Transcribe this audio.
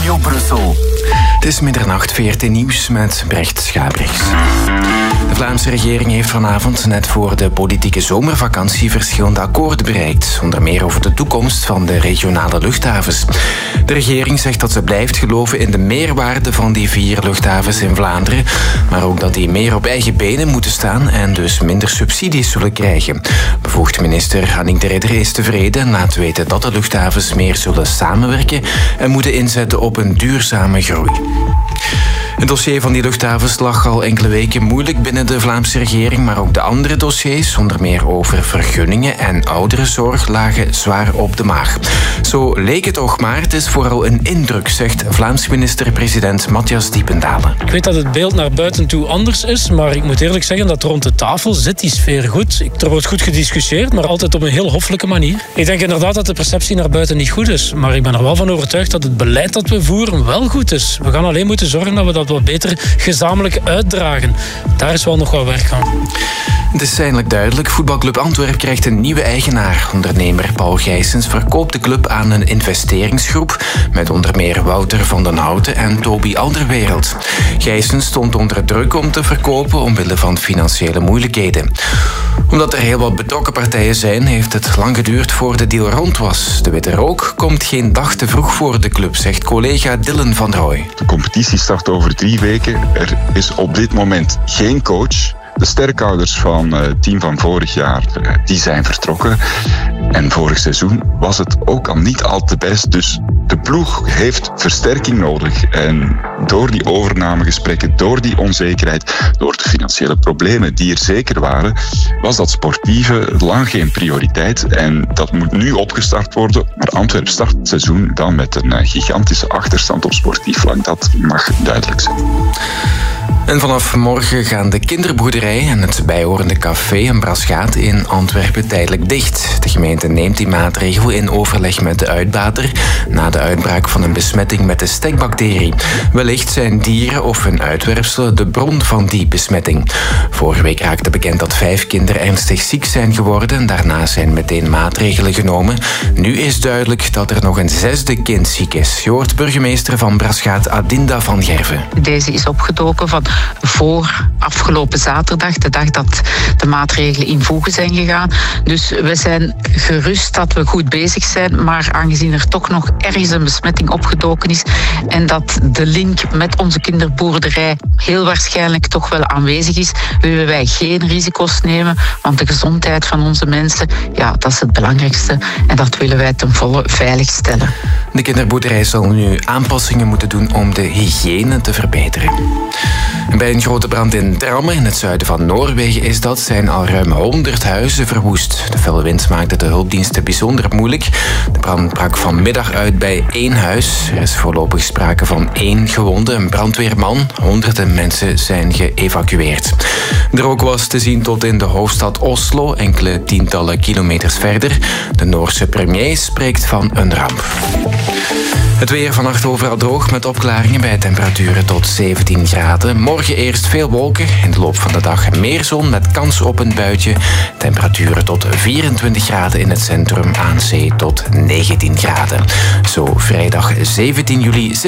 Radio Brussel. Het is middernacht, VRT Nieuws met Brecht Schabrichs. De Vlaamse regering heeft vanavond net voor de politieke zomervakantie verschillende akkoorden bereikt. Onder meer over de toekomst van de regionale luchthavens. De regering zegt dat ze blijft geloven in de meerwaarde van die 4 luchthavens in Vlaanderen. Maar ook dat die meer op eigen benen moeten staan en dus minder subsidies zullen krijgen. Bevoegd minister Annick de Ridder is tevreden en laat weten dat de luchthavens meer zullen samenwerken en moeten inzetten op een duurzame groei. Het dossier van die luchthavens lag al enkele weken moeilijk binnen de Vlaamse regering, maar ook de andere dossiers, onder meer over vergunningen en ouderenzorg, lagen zwaar op de maag. Zo leek het toch, maar het is vooral een indruk, zegt Vlaams minister-president Matthias Diependalen. Ik weet dat het beeld naar buiten toe anders is, maar ik moet eerlijk zeggen dat rond de tafel zit die sfeer goed. Er wordt goed gediscussieerd, maar altijd op een heel hoffelijke manier. Ik denk inderdaad dat de perceptie naar buiten niet goed is, maar ik ben er wel van overtuigd dat het beleid dat we voeren wel goed is. We gaan alleen moeten zorgen dat we dat wat beter gezamenlijk uitdragen. Daar is wel nog wat werk aan. Het is eindelijk duidelijk. Voetbalclub Antwerpen krijgt een nieuwe eigenaar. Ondernemer Paul Gijsens verkoopt de club aan een investeringsgroep met onder meer Wouter van den Houten en Toby Alderweireld. Gijsens stond onder druk om te verkopen omwille van financiële moeilijkheden. Omdat er heel wat betrokken partijen zijn, heeft het lang geduurd voor de deal rond was. De witte rook komt geen dag te vroeg voor de club, zegt collega Dylan van Rooij. De competitie start over 3 weken. Er is op dit moment geen coach. De sterkhouders van het team van vorig jaar, die zijn vertrokken. En vorig seizoen was het ook al niet al te best. Dus de ploeg heeft versterking nodig. En door die overnamegesprekken, door die onzekerheid, door de financiële problemen die er zeker waren, was dat sportieve lang geen prioriteit. En dat moet nu opgestart worden. Maar Antwerpen start het seizoen dan met een gigantische achterstand op sportief vlak. Dat mag duidelijk zijn. En vanaf morgen gaan de kinderboerderij en het bijhorende café en Brasgaat in Antwerpen tijdelijk dicht. De gemeente neemt die maatregel in overleg met de uitbater na de uitbraak van een besmetting met de stekbacterie. Wellicht zijn dieren of hun uitwerpselen de bron van die besmetting. Vorige week raakte bekend dat 5 kinderen ernstig ziek zijn geworden. Daarna zijn meteen maatregelen genomen. Nu is duidelijk dat er nog een 6e kind ziek is. Je hoort burgemeester van Brasgaat Adinda van Gerven. Deze is opgedoken van voor afgelopen zaterdag, de dag dat de maatregelen in voege zijn gegaan. Dus we zijn gerust dat we goed bezig zijn, maar aangezien er toch nog ergens een besmetting opgedoken is en dat de link met onze kinderboerderij heel waarschijnlijk toch wel aanwezig is, willen wij geen risico's nemen, want de gezondheid van onze mensen, ja, dat is het belangrijkste en dat willen wij ten volle veilig stellen. De kinderboerderij zal nu aanpassingen moeten doen om de hygiëne te verbeteren. Bij een grote brand in Drammen, in het zuiden van Noorwegen, zijn al ruim 100 huizen verwoest. De felle wind maakte de hulpdiensten bijzonder moeilijk. De brand brak vanmiddag uit bij 1 huis. Er is voorlopig sprake van 1 gewonde, een brandweerman. Honderden mensen zijn geëvacueerd. De rook was te zien tot in de hoofdstad Oslo, enkele tientallen kilometers verder. De Noorse premier spreekt van een ramp. Het weer vannacht overal droog met opklaringen bij temperaturen tot 17 graden. Morgen eerst veel wolken. In de loop van de dag meer zon met kans op een buitje. Temperaturen tot 24 graden in het centrum, aan zee tot 19 graden. Zo vrijdag 17 juli